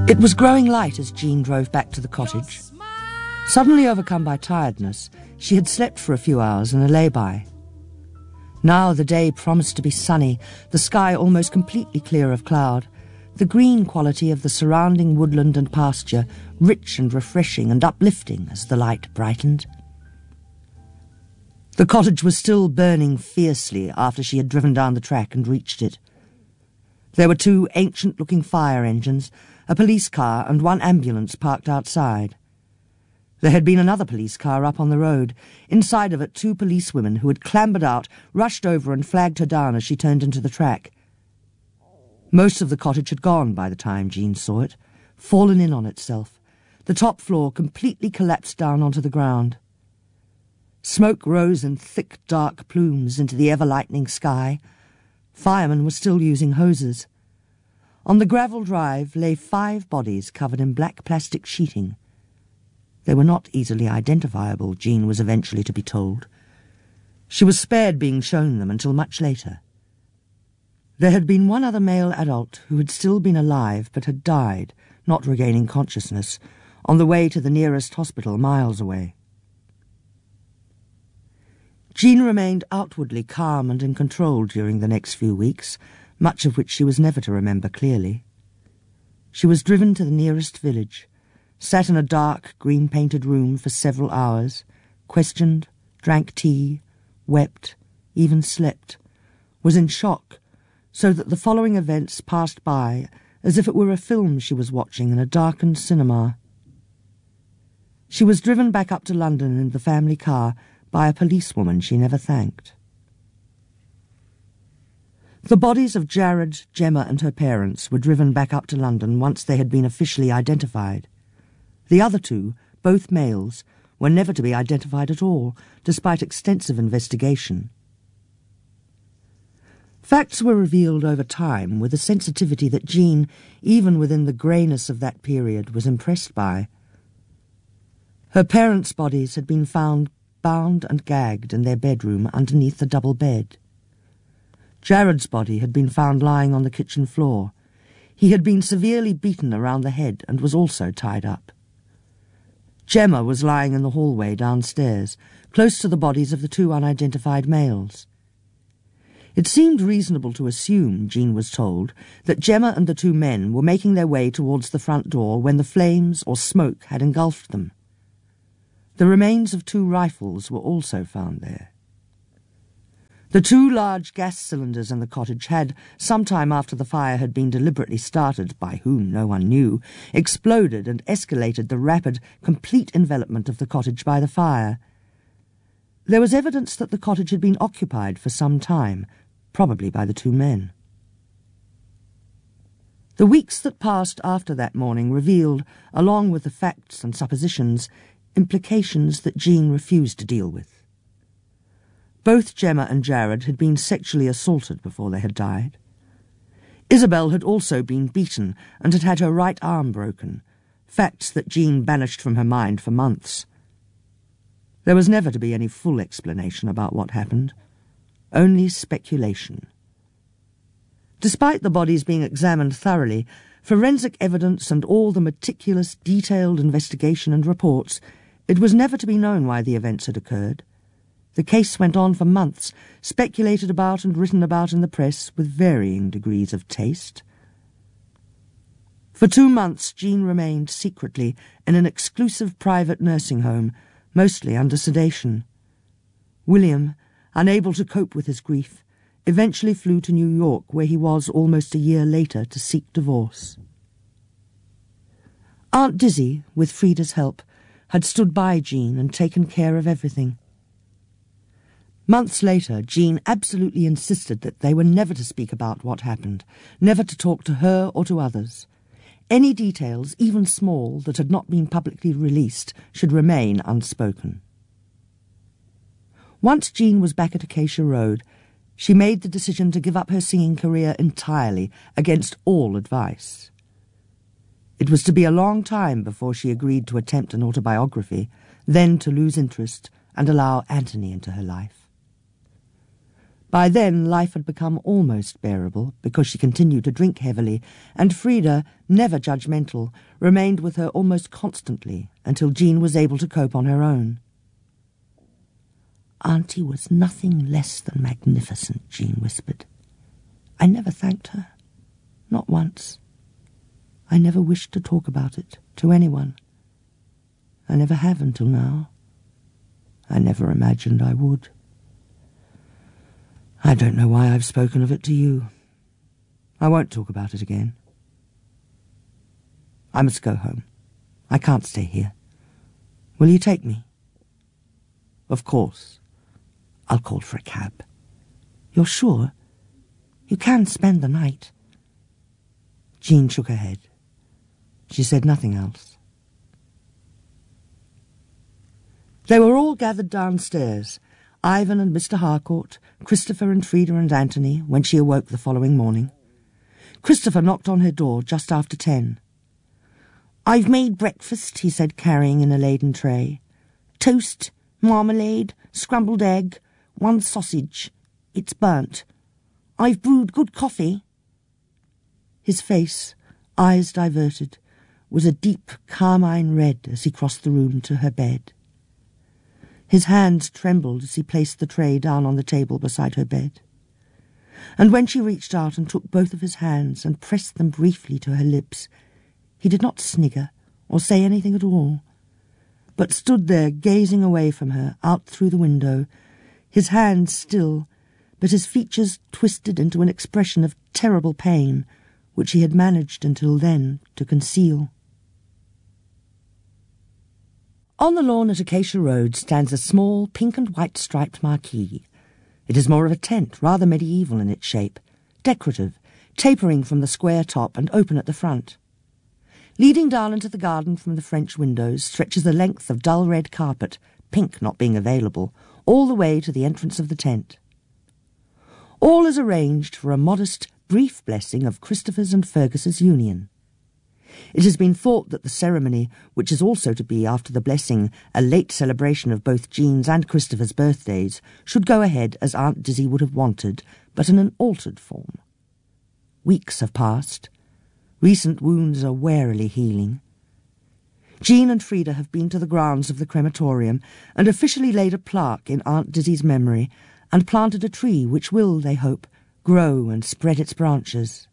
It was growing light as Jean drove back to the cottage. Suddenly overcome by tiredness, she had slept for a few hours in a lay-by. Now the day promised to be sunny, the sky almost completely clear of cloud, the green quality of the surrounding woodland and pasture rich and refreshing and uplifting as the light brightened. The cottage was still burning fiercely after she had driven down the track and reached it. There were 2 ancient-looking fire engines, a police car and 1 ambulance parked outside. There had been another police car up on the road. Inside of it, 2 policewomen who had clambered out, rushed over and flagged her down as she turned into the track. Most of the cottage had gone by the time Jean saw it, fallen in on itself. The top floor completely collapsed down onto the ground. Smoke rose in thick, dark plumes into the ever-lightening sky. Firemen were still using hoses. On the gravel drive lay 5 bodies covered in black plastic sheeting. They were not easily identifiable, Jean was eventually to be told. She was spared being shown them until much later. There had been 1 other male adult who had still been alive but had died, not regaining consciousness, on the way to the nearest hospital miles away. Jean remained outwardly calm and in control during the next few weeks, much of which she was never to remember clearly. She was driven to the nearest village, sat in a dark, green-painted room for several hours, questioned, drank tea, wept, even slept, was in shock, so that the following events passed by as if it were a film she was watching in a darkened cinema. She was driven back up to London in the family car by a policewoman she never thanked. The bodies of Jared, Gemma and her parents were driven back up to London once they had been officially identified. The other 2, both males, were never to be identified at all, despite extensive investigation. Facts were revealed over time with a sensitivity that Jean, even within the greyness of that period, was impressed by. Her parents' bodies had been found bound and gagged in their bedroom underneath the double bed. Jared's body had been found lying on the kitchen floor. He had been severely beaten around the head and was also tied up. Gemma was lying in the hallway downstairs, close to the bodies of the 2 unidentified males. It seemed reasonable to assume, Jean was told, that Gemma and the 2 men were making their way towards the front door when the flames or smoke had engulfed them. The remains of 2 rifles were also found there. The 2 large gas cylinders in the cottage had, some time after the fire had been deliberately started, by whom no one knew, exploded and escalated the rapid, complete envelopment of the cottage by the fire. There was evidence that the cottage had been occupied for some time, probably by the 2 men. The weeks that passed after that morning revealed, along with the facts and suppositions, implications that Jean refused to deal with. Both Gemma and Jared had been sexually assaulted before they had died. Isabel had also been beaten and had had her right arm broken, facts that Jean banished from her mind for months. There was never to be any full explanation about what happened, only speculation. Despite the bodies being examined thoroughly, forensic evidence and all the meticulous, detailed investigation and reports, it was never to be known why the events had occurred. The case went on for months, speculated about and written about in the press with varying degrees of taste. For 2 months, Jean remained secretly in an exclusive private nursing home, mostly under sedation. William, unable to cope with his grief, eventually flew to New York, where he was almost a year later to seek divorce. Aunt Dizzy, with Frida's help, had stood by Jean and taken care of everything. Months later, Jean absolutely insisted that they were never to speak about what happened, never to talk to her or to others. Any details, even small, that had not been publicly released should remain unspoken. Once Jean was back at Acacia Road, she made the decision to give up her singing career entirely, against all advice. It was to be a long time before she agreed to attempt an autobiography, then to lose interest and allow Anthony into her life. By then, life had become almost bearable because she continued to drink heavily, and Frida, never judgmental, remained with her almost constantly until Jean was able to cope on her own. "Auntie was nothing less than magnificent," Jean whispered. "I never thanked her. Not once. I never wished to talk about it to anyone. I never have until now. I never imagined I would. I don't know why I've spoken of it to you. I won't talk about it again. I must go home. I can't stay here. Will you take me?" "Of course. I'll call for a cab." "You're sure? You can spend the night." Jean shook her head. She said nothing else. They were all gathered downstairs, Ivan and Mr. Harcourt, Christopher and Frida and Anthony, when she awoke the following morning. Christopher knocked on her door just after 10. "I've made breakfast," he said, carrying in a laden tray. "Toast, marmalade, scrambled egg, 1 sausage. It's burnt. I've brewed good coffee." His face, eyes diverted, was a deep carmine red as he crossed the room to her bed. His hands trembled as he placed the tray down on the table beside her bed. And when she reached out and took both of his hands and pressed them briefly to her lips, he did not snigger or say anything at all, but stood there gazing away from her out through the window, his hands still, but his features twisted into an expression of terrible pain, which he had managed until then to conceal. On the lawn at Acacia Road stands a small pink and white striped marquee. It is more of a tent, rather medieval in its shape, decorative, tapering from the square top and open at the front. Leading down into the garden from the French windows stretches a length of dull red carpet, pink not being available, all the way to the entrance of the tent. All is arranged for a modest, brief blessing of Christopher's and Fergus's union. It has been thought that the ceremony, which is also to be, after the blessing, a late celebration of both Jean's and Christopher's birthdays, should go ahead as Aunt Dizzy would have wanted, but in an altered form. Weeks have passed. Recent wounds are warily healing. Jean and Frida have been to the grounds of the crematorium and officially laid a plaque in Aunt Dizzy's memory and planted a tree which will, they hope, grow and spread its branches.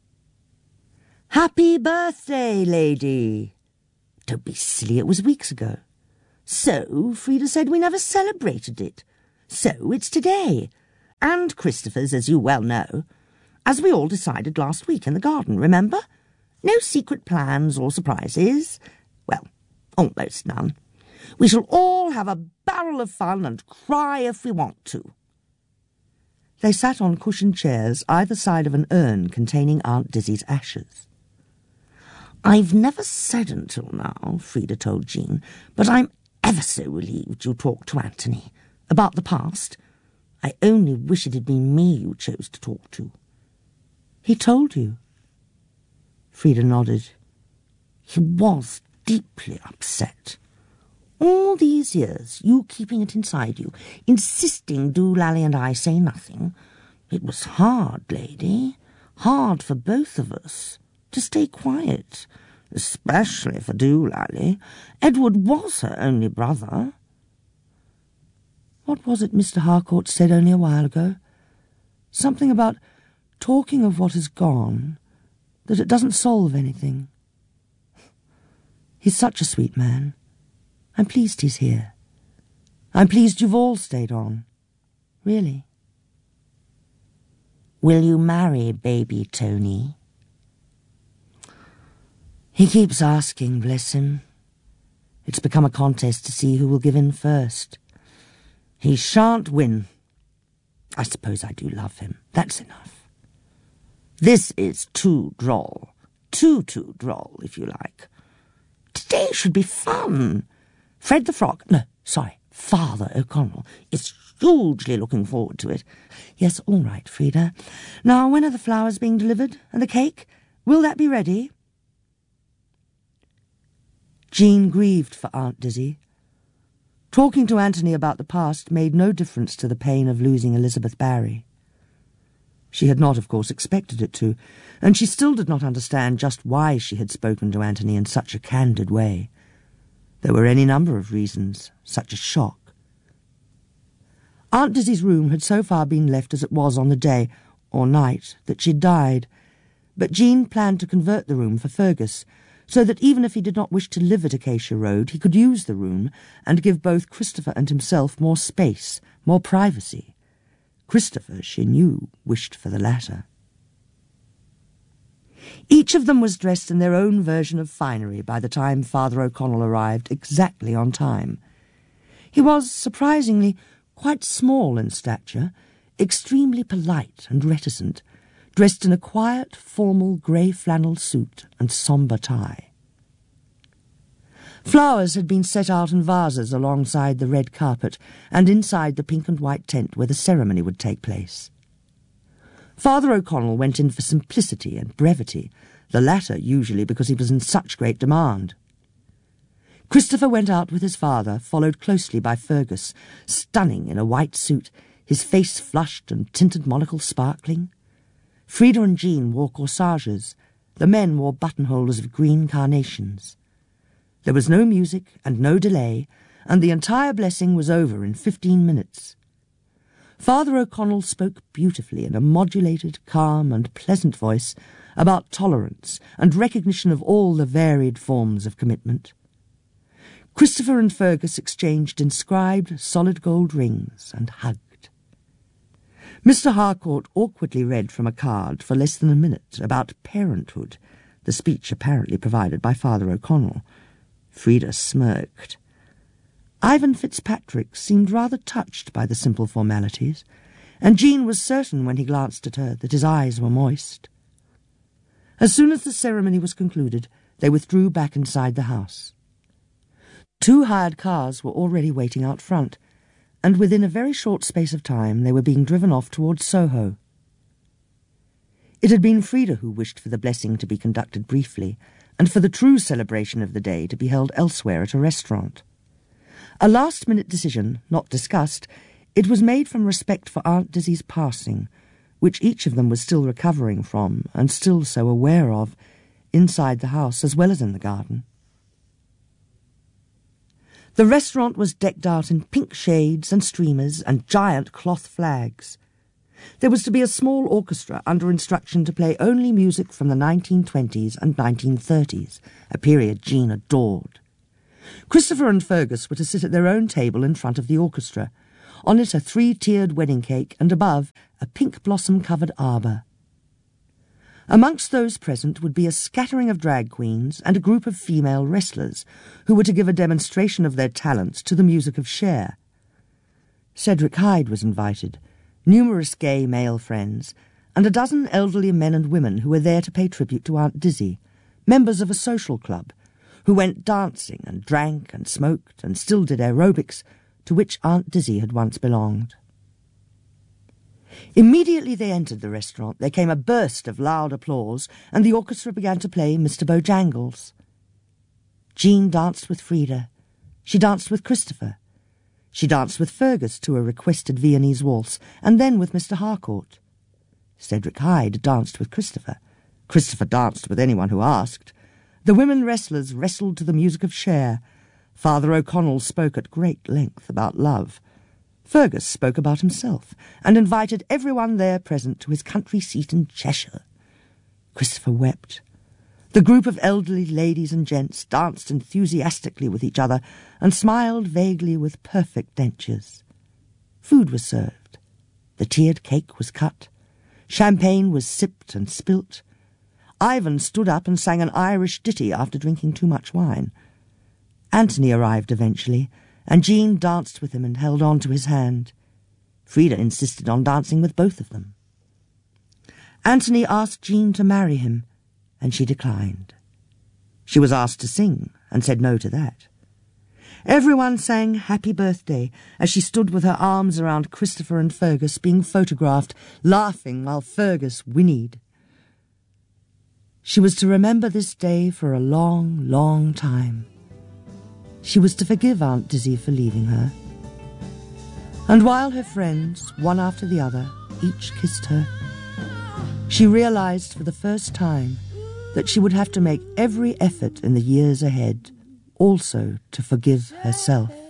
"Happy birthday, lady!" "Don't be silly, it was weeks ago." "So, Frida said we never celebrated it. So, it's today. And Christopher's, as you well know. As we all decided last week in the garden, remember? No secret plans or surprises. Well, almost none. We shall all have a barrel of fun and cry if we want to." They sat on cushioned chairs either side of an urn containing Aunt Dizzy's ashes. "I've never said until now," Frida told Jean, "but I'm ever so relieved you talked to Anthony. About the past. I only wish it had been me you chose to talk to." "He told you?" Frida nodded. "He was deeply upset. All these years, you keeping it inside you, insisting Doolally and I say nothing. It was hard, lady, hard for both of us. To stay quiet, especially for Doolally. Edward was her only brother." What was it Mr. Harcourt said only a while ago? Something about talking of what is gone, that it doesn't solve anything. He's such a sweet man. I'm pleased he's here. I'm pleased you've all stayed on. Really. "Will you marry baby Tony?" "He keeps asking, bless him. It's become a contest to see who will give in first. He shan't win. I suppose I do love him. That's enough. This is too droll. Too droll, if you like. Today should be fun. Fred the Frog, no, sorry, Father O'Connell is hugely looking forward to it. Yes, all right, Frida. Now, when are the flowers being delivered? And the cake? Will that be ready?" Jean grieved for Aunt Dizzy. Talking to Anthony about the past made no difference to the pain of losing Elizabeth Barry. She had not, of course, expected it to, and she still did not understand just why she had spoken to Anthony in such a candid way. There were any number of reasons, such a shock. Aunt Dizzy's room had so far been left as it was on the day, or night, that she'd died, but Jean planned to convert the room for Fergus, so that even if he did not wish to live at Acacia Road, he could use the room and give both Christopher and himself more space, more privacy. Christopher, she knew, wished for the latter. Each of them was dressed in their own version of finery by the time Father O'Connell arrived, exactly on time. He was, surprisingly, quite small in stature, extremely polite and reticent, dressed in a quiet, formal grey flannel suit and sombre tie. Flowers had been set out in vases alongside the red carpet and inside the pink and white tent where the ceremony would take place. Father O'Connell went in for simplicity and brevity, the latter usually because he was in such great demand. Christopher went out with his father, followed closely by Fergus, stunning in a white suit, his face flushed and tinted monocle sparkling. Frida and Jean wore corsages. The men wore buttonholes of green carnations. There was no music and no delay, and the entire blessing was over in 15 minutes. Father O'Connell spoke beautifully in a modulated, calm and pleasant voice about tolerance and recognition of all the varied forms of commitment. Christopher and Fergus exchanged inscribed solid gold rings and hugged. Mr. Harcourt awkwardly read from a card for less than a minute about parenthood, the speech apparently provided by Father O'Connell. Frida smirked. Ivan Fitzpatrick seemed rather touched by the simple formalities, and Jean was certain when he glanced at her that his eyes were moist. As soon as the ceremony was concluded, they withdrew back inside the house. 2 hired cars were already waiting out front, and within a very short space of time they were being driven off towards Soho. It had been Frida who wished for the blessing to be conducted briefly, and for the true celebration of the day to be held elsewhere at a restaurant. A last-minute decision, not discussed, it was made from respect for Aunt Dizzy's passing, which each of them was still recovering from, and still so aware of, inside the house as well as in the garden. The restaurant was decked out in pink shades and streamers and giant cloth flags. There was to be a small orchestra under instruction to play only music from the 1920s and 1930s, a period Jean adored. Christopher and Fergus were to sit at their own table in front of the orchestra, on it a 3-tiered wedding cake and above a pink blossom-covered arbour. Amongst those present would be a scattering of drag queens and a group of female wrestlers who were to give a demonstration of their talents to the music of Cher. Cedric Hyde was invited, numerous gay male friends, and a dozen elderly men and women who were there to pay tribute to Aunt Dizzy, members of a social club, who went dancing and drank and smoked and still did aerobics, to which Aunt Dizzy had once belonged. Immediately they entered the restaurant, there came a burst of loud applause, and the orchestra began to play Mr. Bojangles. Jean danced with Frida. She danced with Christopher. She danced with Fergus to a requested Viennese waltz, and then with Mr. Harcourt. Cedric Hyde danced with Christopher. Christopher danced with anyone who asked. The women wrestlers wrestled to the music of Cher. Father O'Connell spoke at great length about love. Fergus spoke about himself, and invited everyone there present to his country seat in Cheshire. Christopher wept. The group of elderly ladies and gents danced enthusiastically with each other, and smiled vaguely with perfect dentures. Food was served. The tiered cake was cut. Champagne was sipped and spilt. Ivan stood up and sang an Irish ditty after drinking too much wine. Anthony arrived eventually, and Jean danced with him and held on to his hand. Frida insisted on dancing with both of them. Anthony asked Jean to marry him, and she declined. She was asked to sing, and said no to that. Everyone sang Happy Birthday as she stood with her arms around Christopher and Fergus being photographed, laughing while Fergus whinnied. She was to remember this day for a long, long time. She was to forgive Aunt Dizzy for leaving her. And while her friends, one after the other, each kissed her, she realized for the first time that she would have to make every effort in the years ahead also to forgive herself.